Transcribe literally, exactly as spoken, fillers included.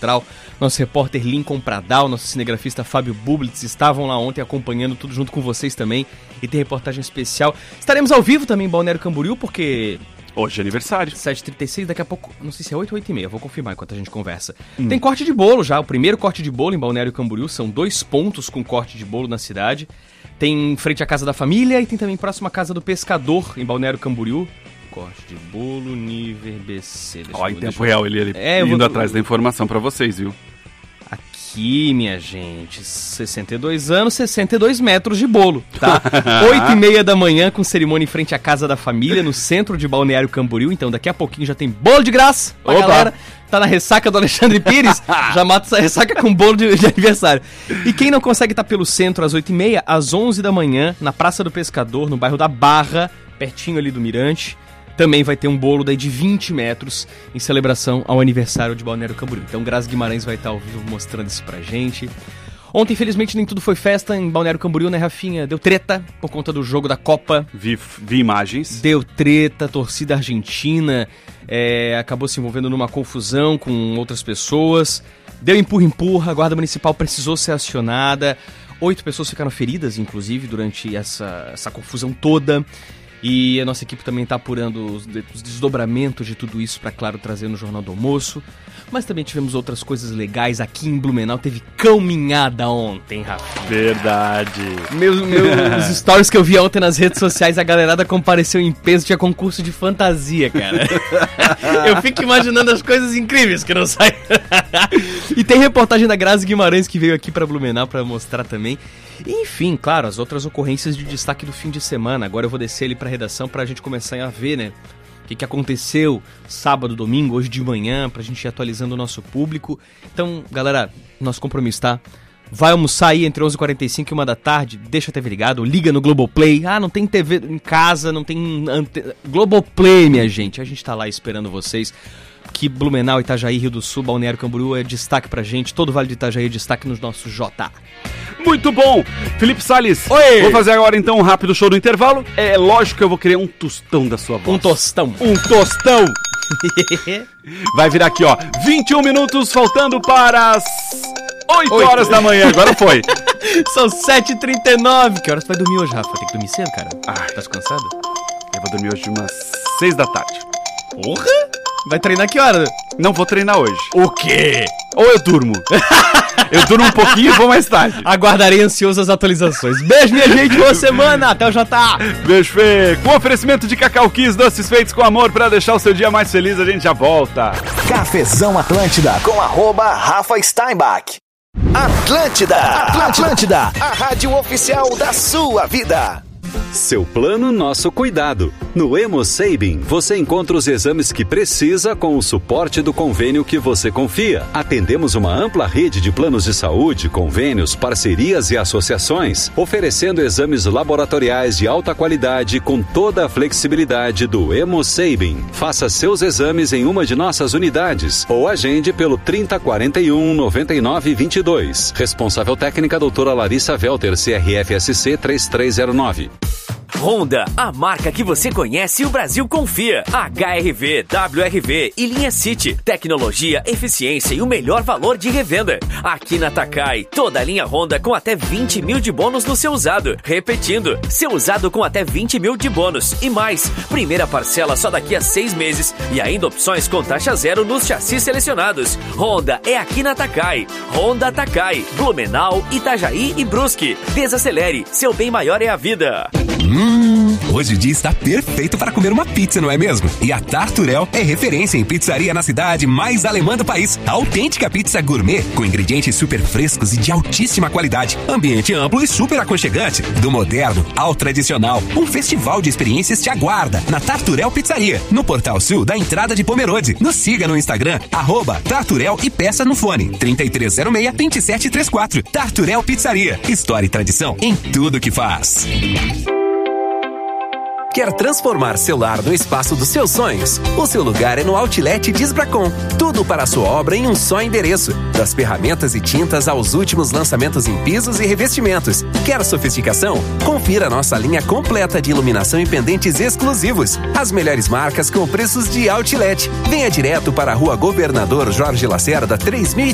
Central. Nosso repórter Lincoln Pradal, nosso cinegrafista Fábio Bublitz estavam lá ontem acompanhando tudo junto com vocês também. E tem reportagem especial. Estaremos ao vivo também em Balneário Camboriú, porque... Hoje é aniversário. sete e trinta e seis, daqui a pouco, não sei se é oito ou oito e meia, vou confirmar enquanto a gente conversa. Hum. Tem corte de bolo já, o primeiro corte de bolo em Balneário Camboriú, são dois pontos com corte de bolo na cidade. Tem frente à Casa da Família e tem também próximo à Casa do Pescador, em Balneário Camboriú. Corte de bolo, nível B C. Ó, em tempo real, ele, ele é, indo vou... atrás da informação pra vocês, viu? Aqui, minha gente, sessenta e dois anos, sessenta e dois metros de bolo, tá? oito e meia da manhã, com cerimônia em frente à Casa da Família, no centro de Balneário Camboriú. Então, daqui a pouquinho já tem bolo de graça pra Opa. galera. Tá na ressaca do Alexandre Pires, já mata essa ressaca com bolo de, de aniversário. E quem não consegue estar pelo centro às oito e meia, às onze da manhã, na Praça do Pescador, no bairro da Barra, pertinho ali do Mirante, também vai ter um bolo daí de vinte metros em celebração ao aniversário de Balneário Camboriú. Então Grazi Guimarães vai estar ao vivo mostrando isso pra gente. Ontem, infelizmente, nem tudo foi festa em Balneário Camboriú, né, Rafinha? Deu treta por conta do jogo da Copa. Vi, vi imagens. Deu treta, torcida argentina é, acabou se envolvendo numa confusão com outras pessoas. Deu empurra-empurra, a Guarda Municipal precisou ser acionada. Oito pessoas ficaram feridas, inclusive, durante essa, essa confusão toda. E a nossa equipe também está apurando os, os desdobramentos de tudo isso para, claro, trazer no Jornal do Almoço. Mas também tivemos outras coisas legais aqui em Blumenau. Teve caminhada ontem, Rafa. Verdade. Meus, meus stories que eu vi ontem nas redes sociais, a galerada compareceu em peso, tinha concurso de fantasia, cara. Eu fico imaginando as coisas incríveis que não saem. E tem reportagem da Grazi Guimarães que veio aqui para Blumenau para mostrar também. Enfim, claro, as outras ocorrências de destaque do fim de semana. Agora eu vou descer ali pra redação pra gente começar a ver, né, o que, que aconteceu sábado, domingo, hoje de manhã, pra gente ir atualizando o nosso público. Então, galera, nosso compromisso, tá? Vai almoçar aí entre onze e quarenta e cinco e uma da tarde, deixa a T V ligado, liga no Globoplay. Ah, não tem T V em casa, não tem... Ante... Globoplay, minha gente, a gente tá lá esperando vocês. Que Blumenau, Itajaí, Rio do Sul, Balneário Camboriú é destaque pra gente. Todo o Vale do Itajaí é destaque nos nossos J. Muito bom! Felipe Salles, Oi! Vou fazer agora então um rápido show do intervalo. É lógico que eu vou querer um tostão da sua voz. Um tostão. Um tostão! Vai virar aqui, ó. vinte e um minutos faltando para as oito horas da manhã. Agora foi. São sete e trinta e nove. Que horas tu vai dormir hoje, Rafa? Tem que dormir cedo, cara. Ah, tá cansado? Eu vou dormir hoje umas seis da tarde. Porra! Vai treinar que hora? Não vou treinar hoje. O quê? Ou eu durmo. Eu durmo um pouquinho e vou mais tarde. Aguardarei ansioso as atualizações. Beijo, minha gente. Boa semana. Até o J. Beijo, Fê. Com oferecimento de Cacau Kiss, doces feitos com amor pra deixar o seu dia mais feliz. A gente já volta. Cafezão Atlântida com arroba Rafa Steinbach. Atlântida. Atlântida. A rádio oficial da sua vida. Seu plano, nosso cuidado. No Hemosabin, você encontra os exames que precisa com o suporte do convênio que você confia. Atendemos uma ampla rede de planos de saúde, convênios, parcerias e associações, oferecendo exames laboratoriais de alta qualidade com toda a flexibilidade do Hemosabin. Faça seus exames em uma de nossas unidades ou agende pelo trinta, quarenta e um, noventa e nove, vinte e dois. Responsável técnica doutora Larissa Velter, C R F S C três três zero nove. Honda, a marca que você conhece e o Brasil confia. H R V, W R V e linha City. Tecnologia, eficiência e o melhor valor de revenda. Aqui na Takai, toda a linha Honda com até vinte mil de bônus no seu usado. Repetindo, seu usado com até vinte mil de bônus. E mais, primeira parcela só daqui a seis meses. E ainda opções com taxa zero nos chassis selecionados. Honda é aqui na Takai. Honda Takai, Blumenau, Itajaí e Brusque. Desacelere, seu bem maior é a vida. Hum, hoje o dia está perfeito para comer uma pizza, não é mesmo? E a Tarturel é referência em pizzaria na cidade mais alemã do país. A autêntica pizza gourmet, com ingredientes super frescos e de altíssima qualidade. Ambiente amplo e super aconchegante. Do moderno ao tradicional. Um festival de experiências te aguarda na Tarturel Pizzaria, no Portal Sul da entrada de Pomerode. Nos siga no Instagram, arroba Tarturel e peça no fone trinta e três zero seis, vinte e sete trinta e quatro. Tarturel Pizzaria. História e tradição em tudo que faz. Quer transformar seu lar no espaço dos seus sonhos? O seu lugar é no Outlet Disbracon. Tudo para a sua obra em um só endereço. Das ferramentas e tintas aos últimos lançamentos em pisos e revestimentos. Quer sofisticação? Confira nossa linha completa de iluminação e pendentes exclusivos. As melhores marcas com preços de Outlet. Venha direto para a Rua Governador Jorge Lacerda três mil